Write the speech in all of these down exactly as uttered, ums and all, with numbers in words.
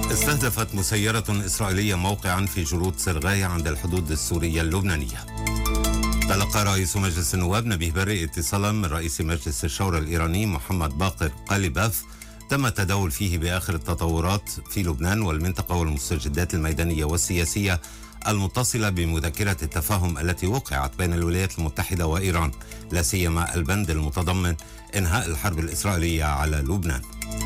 استهدفت مسيرة إسرائيلية موقعا في جرود سرغاية عند الحدود السورية اللبنانية. تلقى رئيس مجلس النواب نبيه بري اتصالا من رئيس مجلس الشورى الإيراني محمد باقر قاليباف تم التداول فيه بآخر التطورات في لبنان والمنطقة والمستجدات الميدانية والسياسية المتصلة بمذكرة التفاهم التي وقعت بين الولايات المتحدة وإيران، لا سيما البند المتضمن إنهاء الحرب الإسرائيلية على لبنان.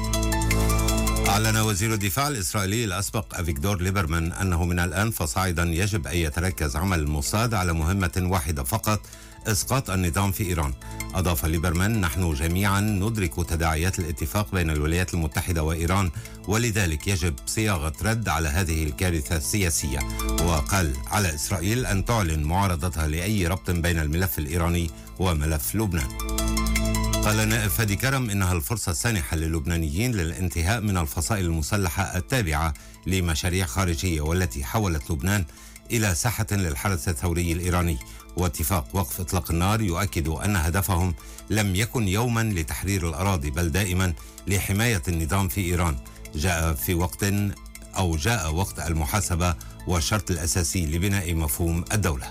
أعلن وزير الدفاع الإسرائيلي الأسبق أفيغدور ليبرمان أنه من الآن فصاعدا يجب أن يتركز عمل الموساد على مهمة واحدة فقط: إسقاط النظام في إيران. أضاف ليبرمان: نحن جميعا ندرك تداعيات الاتفاق بين الولايات المتحدة وإيران، ولذلك يجب صياغة رد على هذه الكارثة السياسية. وقال على إسرائيل أن تعلن معارضتها لأي ربط بين الملف الإيراني وملف لبنان. قال نائب فادي كرم إنها الفرصة السانحة للبنانيين للانتهاء من الفصائل المسلحة التابعة لمشاريع خارجية والتي حولت لبنان إلى ساحة للحرس الثوري الإيراني. واتفاق وقف إطلاق النار يؤكد أن هدفهم لم يكن يوما لتحرير الأراضي، بل دائما لحماية النظام في إيران. جاء في وقت أو جاء وقت المحاسبة والشرط الأساسي لبناء مفهوم الدولة.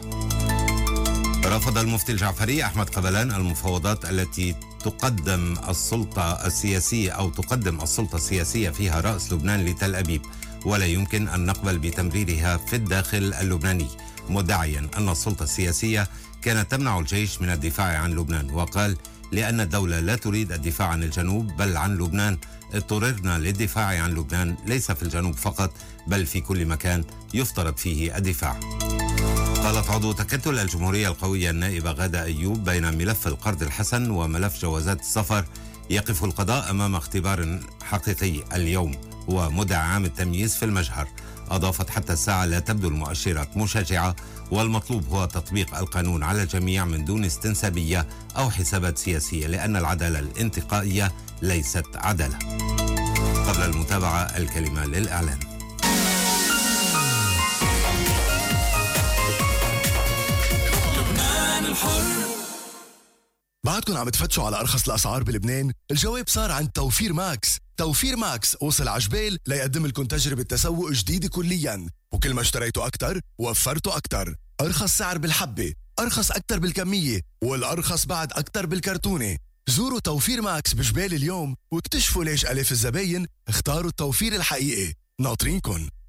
رفض المفتي الجعفري أحمد قبلان المفاوضات التي تقدم السلطة السياسية أو تقدم السلطة السياسية فيها رأس لبنان لتل أبيب، ولا يمكن أن نقبل بتمريرها في الداخل اللبناني، مدعيا أن السلطة السياسية كانت تمنع الجيش من الدفاع عن لبنان. وقال: لأن الدولة لا تريد الدفاع عن الجنوب بل عن لبنان، اضطررنا للدفاع عن لبنان ليس في الجنوب فقط بل في كل مكان يفترض فيه الدفاع. قالت عضو تكتل الجمهورية القوية النائبة غادة أيوب: بين ملف القرض الحسن وملف جوازات السفر يقف القضاء أمام اختبار حقيقي اليوم، ومدعى عام التمييز في المجهر. أضافت: حتى الساعة لا تبدو المؤشرات مشجعة، والمطلوب هو تطبيق القانون على الجميع من دون استنسابية أو حسابات سياسية، لأن العدالة الانتقائية ليست عدالة. قبل المتابعة الكلمة للإعلان. بعدكم عم تفتشوا على أرخص الأسعار بلبنان؟ الجواب صار عند توفير ماكس. توفير ماكس وصل عجبال ليقدم لكم تجربة تسوق جديدة كلياً، وكل ما اشتريتوا أكتر وفرتوا أكتر. أرخص سعر بالحبة، أرخص أكتر بالكمية، والأرخص بعد أكتر بالكرتونة. زوروا توفير ماكس بجبال اليوم واكتشفوا ليش ألاف الزباين اختاروا التوفير الحقيقي. ناطرينكن.